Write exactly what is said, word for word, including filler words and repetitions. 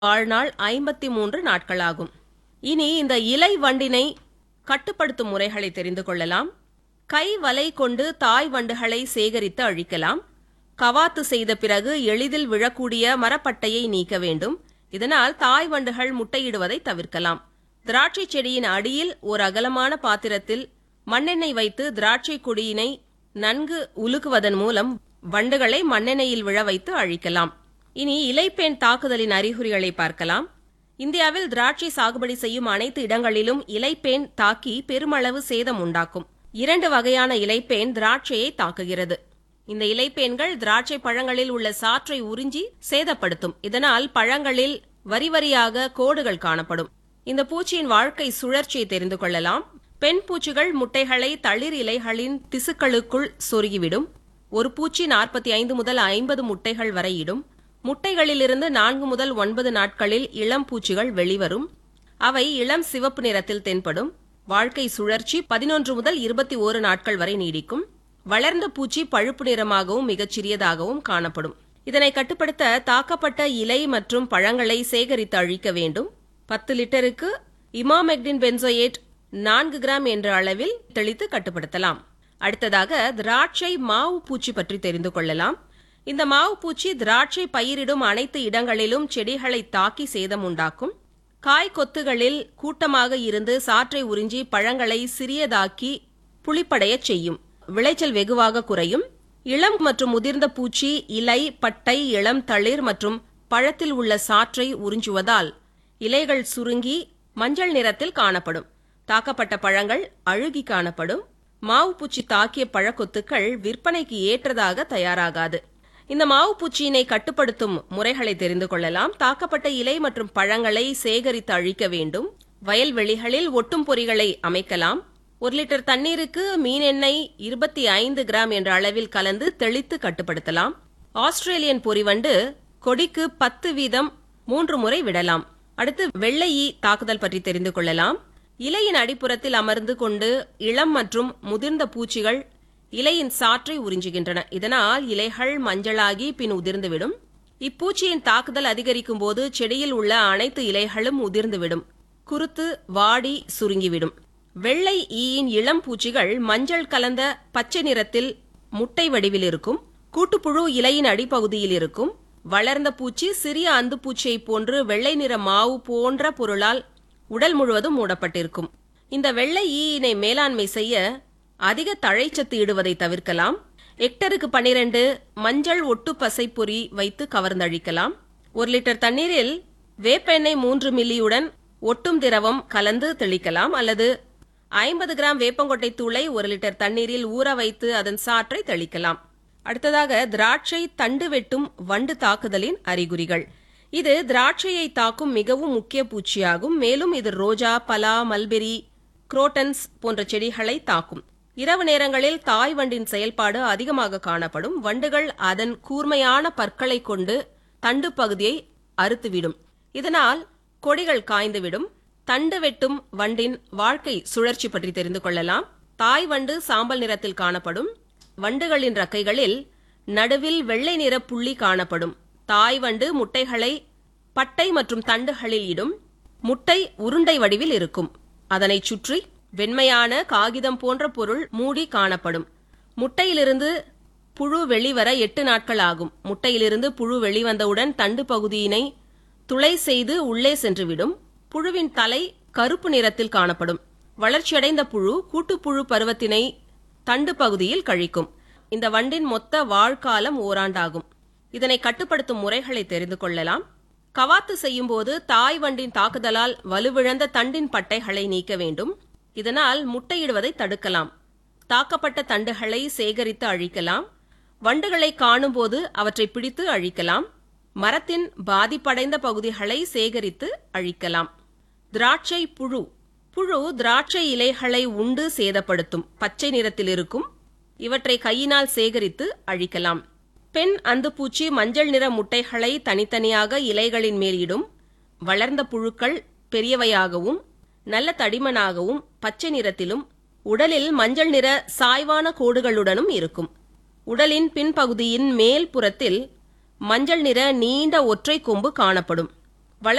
வாழ்நாள் ஐம்பத்தி மூன்று நாட்களாகும். இனி இந்த இலை வண்டினை கட்டுப்படுத்தும் முறைகளை தெரிந்து கொள்ளலாம். கை வலை கொண்டு தாய் வண்டுகளை சேகரித்து அழிக்கலாம். கவாத்து செய்த பிறகு எளிதில் விழக்கூடிய மரப்பட்டையை நீக்க வேண்டும். இதனால் தாய் வண்டுகள் முட்டையிடுவதை தவிர்க்கலாம். திராட்சை செடியின் அடியில் ஒரு அகலமான பாத்திரத்தில் மண்ணெண்ணெய் வைத்து திராட்சை கொடியினை நன்கு உலுக்குவதன் மூலம் வண்டுகளை மண்ணெண்ணெயில் விழ வைத்து அழிக்கலாம். இனி இலைப்பேன் தாக்குதலின் அறிகுறிகளை பார்க்கலாம். இந்தியாவில் திராட்சை சாகுபடி செய்யும் அனைத்து இடங்களிலும் இலைப்பேன் தாக்கி பெருமளவு சேதம் உண்டாக்கும். இரண்டு வகையான இலைப்பேன் திராட்சையை தாக்குகிறது. இந்த இலைப்பேன்கள் திராட்சை பழங்களில் உள்ள சாற்றை உறிஞ்சி சேதப்படுத்தும். இதனால் பழங்களில் வரி வரியாக கோடுகள் காணப்படும். இந்த பூச்சியின் வாழ்க்கை சுழற்சியை தெரிந்து கொள்ளலாம். பெண் பூச்சிகள் முட்டைகளை தளிர் இலைகளின் திசுக்களுக்குள் சொருகிவிடும். ஒரு பூச்சி நாற்பத்தி ஐந்து முதல் ஐம்பது முட்டைகள் வரை இடும். முட்டைகளிலிருந்து நான்கு முதல் ஒன்பது நாட்களில் இளம் பூச்சிகள் வெளிவரும். அவை இளம் சிவப்பு நிறத்தில் தென்படும். வாழ்க்கை சுழற்சி பதினொன்று முதல் இருபத்தி ஓரு நாட்கள் வரை நீடிக்கும். வளர்ந்த பூச்சி பழுப்பு நிறமாகவும் மிகச் சிறியதாகவும் காணப்படும். இதனை கட்டுப்படுத்த தாக்கப்பட்ட இலை மற்றும் பழங்களை சேகரித்து அழிக்க வேண்டும். பத்து லிட்டருக்கு இமாமெக்டின் பென்சோயேட் நான்கு கிராம் என்ற அளவில் தெளித்து கட்டுப்படுத்தலாம். அடுத்ததாக திராட்சை மாவு பூச்சி பற்றி தெரிந்து கொள்ளலாம். இந்த மாவு பூச்சி திராட்சை பயிரிடும் அனைத்து இடங்களிலும் செடிகளை தாக்கி சேதம் உண்டாக்கும். காய் கொத்துகளில் கூட்டமாக இருந்து சாற்றை உறிஞ்சி பழங்களை சிறியதாக்கி புளிப்படைய செய்யும். விளைச்சல் வெகுவாக குறையும். இளம் மற்றும் முதிர்ந்த பூச்சி இலை, பட்டை, இளம் தளிர் மற்றும் பழத்தில் உள்ள சாற்றை உறிஞ்சுவதால் இலைகள் சுருங்கி மஞ்சள் நிறத்தில் காணப்படும். தாக்கப்பட்ட பழங்கள் அழுகி காணப்படும். மாவு பூச்சி தாக்கிய பழக்கொத்துக்கள் விற்பனைக்கு ஏற்றதாக தயாராகாது. இந்த மாவு பூச்சியினை கட்டுப்படுத்தும் முறைகளை தெரிந்து கொள்ளலாம். தாக்கப்பட்ட இலை மற்றும் பழங்களை சேகரித்து அழிக்க வேண்டும். வயல்வெளிகளில் ஒட்டும் பொறிகளை அமைக்கலாம். ஒரு லிட்டர் தண்ணீருக்கு மீன் எண்ணெய் இருபத்தி ஐந்து கிராம் என்ற அளவில் கலந்து தெளித்து கட்டுப்படுத்தலாம். ஆஸ்திரேலியன் பொறிவண்டு கொடிக்கு பத்து வீதம் மூன்று முறை விடலாம். அடுத்து வெள்ளை ஈ தாக்குதல் பற்றி தெரிந்து கொள்ளலாம். இலையின் அடிப்புறத்தில் அமர்ந்து கொண்டு இளம் மற்றும் முதிர்ந்த பூச்சிகள் இலையின் சாற்றை உறிஞ்சுகின்றன. இதனால் இலைகள் மஞ்சளாகி பின் உதிர்ந்துவிடும். இப்பூச்சியின் தாக்குதல் அதிகரிக்கும் போது செடியில் உள்ள அனைத்து இலைகளும் உதிர்ந்துவிடும். குருத்து வாடி சுருங்கிவிடும். வெள்ளை ஈயின் இளம் பூச்சிகள் மஞ்சள் கலந்த பச்சை நிறத்தில் முட்டை வடிவில் இருக்கும். கூட்டுப்புழு இலையின் அடிப்பகுதியில் இருக்கும். வளர்ந்த பூச்சி சிறிய அந்து பூச்சியை போன்று வெள்ளை நிற மாவு போன்ற பொருளால் உடல் முழுவதும் மூடப்பட்டிருக்கும். இந்த வெள்ளை ஈயினை மேலாண்மை செய்ய அதிக தழைச்சத்து இடுவதை தவிர்க்கலாம். ஹெக்டருக்கு பனிரெண்டு மஞ்சள் ஒட்டு பசை பொறி வைத்து கவர்ந்தழிக்கலாம். ஒரு லிட்டர் தண்ணீரில் வேப்ப எண்ணெய் மூன்று மில்லியுடன் ஒட்டும் திரவம் கலந்து தெளிக்கலாம். அல்லது ஐம்பது கிராம் வேப்பங்கொட்டை தூளை ஒரு லிட்டர் தண்ணீரில் ஊற வைத்து அதன் சாற்றை தெளிக்கலாம். அடுத்ததாக திராட்சை தண்டு வெட்டும் வண்டு தாக்குதலின் அறிகுறிகள். இது திராட்சையை தாக்கும் மிகவும் முக்கிய பூச்சியாகும். மேலும் இது ரோஜா, பலா, மல்பெரி, குரோட்டன்ஸ் போன்ற செடிகளை தாக்கும். இரவு நேரங்களில் தாய் வண்டின் செயல்பாடு அதிகமாக காணப்படும். வண்டுகள் அதன் கூர்மையான பற்களை கொண்டு தண்டு பகுதியை அறுத்துவிடும். இதனால் கொடிகள் காய்ந்துவிடும். தண்டு வெட்டும் வண்டின் வாழ்க்கை சுழற்சி பற்றி தெரிந்து கொள்ளலாம். தாய் வண்டு சாம்பல் நிறத்தில் காணப்படும். வண்டுகளின் ரக்கைகளில் நடுவில் வெள்ளை நிற புள்ளி காணப்படும். தாய் வண்டு முட்டைகளை பட்டை மற்றும் தண்டுகளில் இடும். முட்டை உருண்டை வடிவில் இருக்கும். அதனை சுற்றி வெண்மையான காகிதம் போன்ற பொருள் மூடி காணப்படும். முட்டையிலிருந்து புழு வெளிவர எட்டு நாட்கள் ஆகும். முட்டையிலிருந்து புழு வெளிவந்தவுடன் தண்டு பகுதியினை துளை செய்து உள்ளே சென்றுவிடும். புழுவின் தலை கருப்பு நிறத்தில் காணப்படும். வளர்ச்சியடைந்த புழு கூட்டுப்புழு பருவத்தினை தண்டு பகுதியில் கழிக்கும். இந்த வண்டின் மொத்த வாழ்காலம் ஓராண்டாகும். இதனை கட்டுப்படுத்தும் முறைகளை தெரிந்து கொள்ளலாம். கவாத்து செய்யும் போது தாய் வண்டின் தாக்குதலால் வலுவிழந்த தண்டின் பட்டைகளை நீக்க வேண்டும். இதனால் முட்டையிடுவதை தடுக்கலாம். தாக்கப்பட்ட தண்டுகளை சேகரித்து அழிக்கலாம். வண்டுகளை காணும்போது அவற்றை பிடித்து அழிக்கலாம். மரத்தின் பாதிப்படைந்த பகுதிகளை சேகரித்து அழிக்கலாம். திராட்சை புழு புழு திராட்சை இலைகளை உண்டு சேதப்படுத்தும். பச்சை நிறத்தில் இருக்கும். இவற்றை கையினால் சேகரித்து அழிக்கலாம். பெண் அந்துப்பூச்சி மஞ்சள் நிற முட்டைகளை தனித்தனியாக இலைகளின் மேல் இடும். வளர்ந்த புழுக்கள் பெரியவையாகவும் நல்ல தடிமனாகவும் பச்சை நிறத்திலும் உடலில் மஞ்சள் நிற சாய்வான கோடுகளுடனும் இருக்கும். உடலின் பின்பகுதியின் மேல் புறத்தில் மஞ்சள் நிற நீண்ட ஒற்றை கொம்பு காணப்படும்.